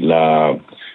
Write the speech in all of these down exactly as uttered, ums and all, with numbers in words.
la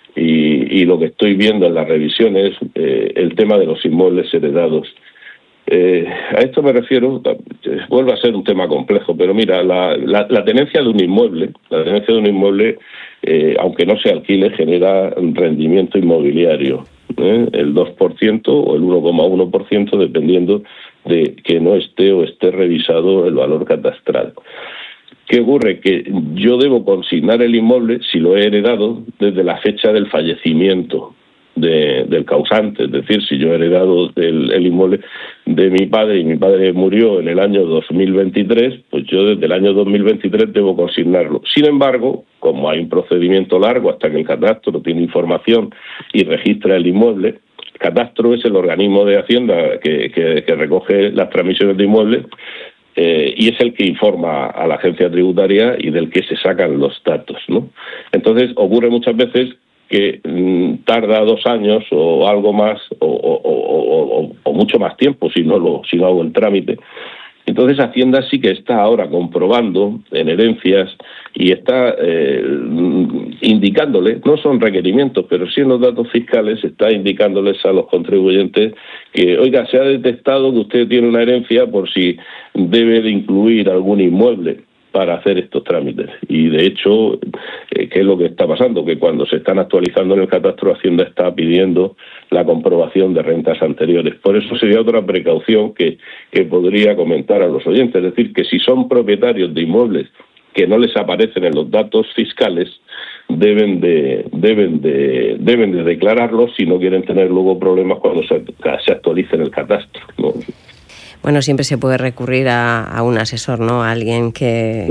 y, y lo que estoy viendo en las revisiones, eh, el tema de los inmuebles heredados. Eh, a esto me refiero, vuelve a ser un tema complejo, pero mira, la, la, la tenencia de un inmueble, la tenencia de un inmueble, eh, aunque no se alquile, genera rendimiento inmobiliario, ¿eh? El dos por ciento o el uno coma uno por ciento, dependiendo de que no esté o esté revisado el valor catastral. ¿Qué ocurre? Que yo debo consignar el inmueble, si lo he heredado, desde la fecha del fallecimiento De, del causante, es decir, si yo he heredado el, el inmueble de mi padre y mi padre murió en el año dos mil veintitrés, pues yo desde el año dos mil veintitrés debo consignarlo. Sin embargo, como hay un procedimiento largo hasta que el catastro tiene información y registra el inmueble, el catastro es el organismo de Hacienda que, que, que recoge las transmisiones de inmuebles, eh, y es el que informa a la agencia tributaria y del que se sacan los datos, ¿no? Entonces ocurre muchas veces que mm, tarda dos años o algo más o, o, o, o, o mucho más tiempo si no lo si no hago el trámite. Entonces Hacienda sí que está ahora comprobando en herencias y está eh, indicándole, no son requerimientos, pero sí en los datos fiscales está indicándoles a los contribuyentes que, oiga, se ha detectado que usted tiene una herencia por si debe de incluir algún inmueble para hacer estos trámites. Y de hecho, eh, ¿qué es lo que está pasando? Que cuando se están actualizando en el catastro, Hacienda está pidiendo la comprobación de rentas anteriores. Por eso sería otra precaución que, que podría comentar a los oyentes. Es decir, que si son propietarios de inmuebles que no les aparecen en los datos fiscales, deben de deben de deben de declararlos si no quieren tener luego problemas cuando se, se actualice en el catastro, ¿no? Bueno, siempre se puede recurrir a, a un asesor, ¿no? A alguien que...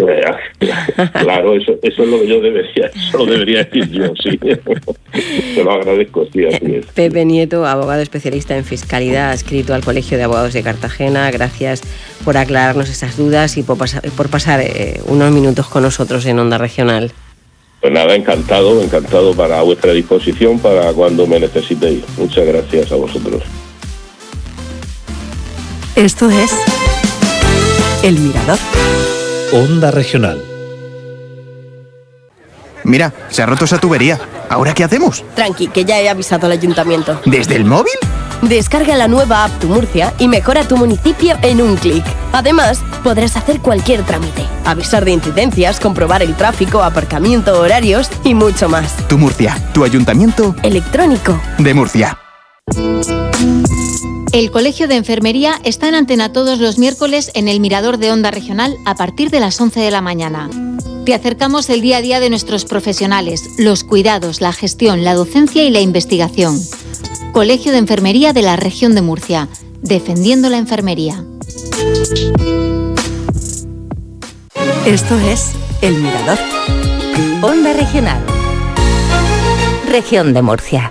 Claro, eso, eso es lo que yo debería, eso lo debería decir yo, sí. Te lo agradezco, sí, así es. Pepe Nieto, abogado especialista en fiscalidad, adscrito al Colegio de Abogados de Cartagena. Gracias por aclararnos esas dudas y por pasar, por pasar eh, unos minutos con nosotros en Onda Regional. Pues nada, encantado, encantado para vuestra disposición para cuando me necesitéis. Muchas gracias a vosotros. Esto es El Mirador. Onda Regional. Mira, se ha roto esa tubería. ¿Ahora qué hacemos? Tranqui, que ya he avisado al ayuntamiento. ¿Desde el móvil? Descarga la nueva app Tu Murcia y mejora tu municipio en un clic. Además, podrás hacer cualquier trámite, avisar de incidencias, comprobar el tráfico, aparcamiento, horarios y mucho más. Tu Murcia, tu ayuntamiento electrónico de Murcia. El Colegio de Enfermería está en antena todos los miércoles en el Mirador de Onda Regional a partir de las once de la mañana. Te acercamos el día a día de nuestros profesionales, los cuidados, la gestión, la docencia y la investigación. Colegio de Enfermería de la Región de Murcia, defendiendo la enfermería. Esto es El Mirador. Onda Regional. Región de Murcia.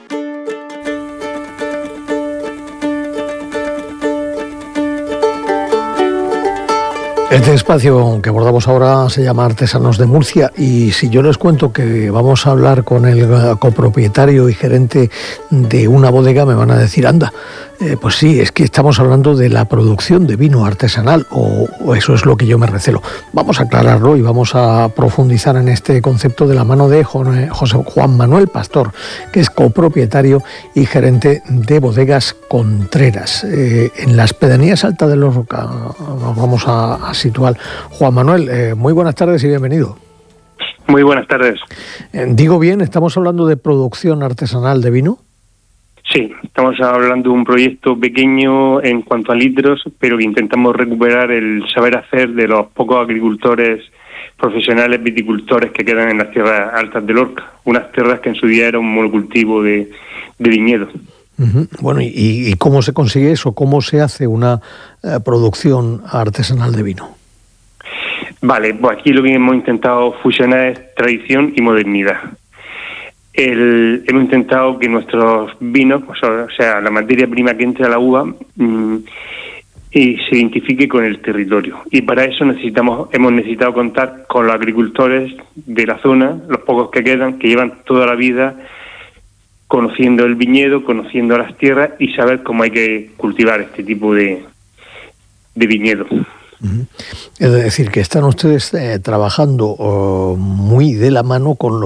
Este espacio que abordamos ahora se llama Artesanos de Murcia, y si yo les cuento que vamos a hablar con el copropietario y gerente de una bodega, me van a decir, anda, eh, pues sí, es que estamos hablando de la producción de vino artesanal, o, o eso es lo que yo me recelo. Vamos a aclararlo y vamos a profundizar en este concepto de la mano de José Juan Manuel Pastor, que es copropietario y gerente de Bodegas Contreras. Eh, en las pedanías Alta de los Roca nos vamos a, a situar. Juan Manuel, eh, muy buenas tardes y bienvenido. Muy buenas tardes. Eh, ¿Digo bien? ¿Estamos hablando de producción artesanal de vino? Sí, estamos hablando de un proyecto pequeño en cuanto a litros, pero que intentamos recuperar el saber hacer de los pocos agricultores profesionales viticultores que quedan en las tierras altas de Lorca, unas tierras que en su día era un monocultivo de, de viñedo. Uh-huh. Bueno, ¿y, ¿y cómo se consigue eso? ¿Cómo se hace una eh, producción artesanal de vino? Vale, pues aquí lo que hemos intentado fusionar es tradición y modernidad. El, hemos intentado que nuestros vinos, o sea, la materia prima que entra a la uva, mmm, y se identifique con el territorio. Y para eso necesitamos, hemos necesitado contar con los agricultores de la zona, los pocos que quedan, que llevan toda la vida conociendo el viñedo, conociendo las tierras y saber cómo hay que cultivar este tipo de, de viñedo. Uh-huh. Es decir, que están ustedes eh, trabajando oh, muy de la mano con